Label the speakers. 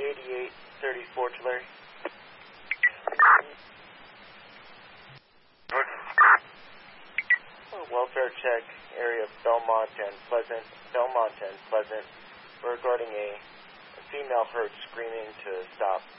Speaker 1: 8834 Tulare. Welfare check, area of Belmont and Pleasant, regarding a female heard screaming to stop.